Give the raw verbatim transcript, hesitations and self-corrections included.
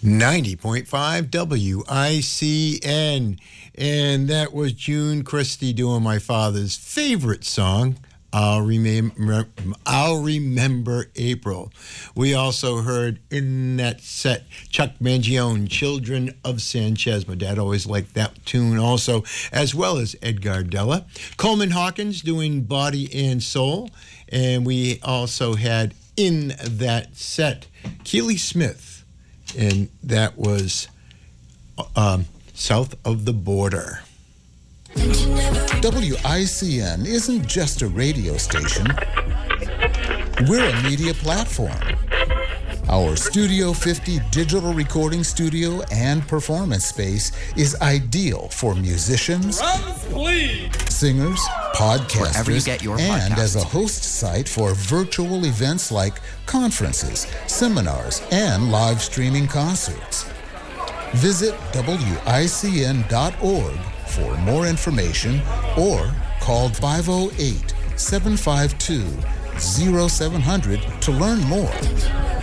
ninety point five W I C N. And that was June Christie doing my father's favorite song, I'll remember, I'll Remember April. We also heard in that set Chuck Mangione, Children of Sanchez. My dad always liked that tune also, as well as Edgar Della. Coleman Hawkins doing Body and Soul. And we also had in that set Keely Smith. And that was um, South of the Border. W I C N isn't just a radio station. We're a media platform. Our Studio fifty digital recording studio and performance space is ideal for musicians, Drums, please. singers, podcasters, Wherever you get your and podcasts. as a host site for virtual events like conferences, seminars, and live streaming concerts. Visit W I C N dot org for more information or call five oh eight, seven five two, oh seven hundred to learn more.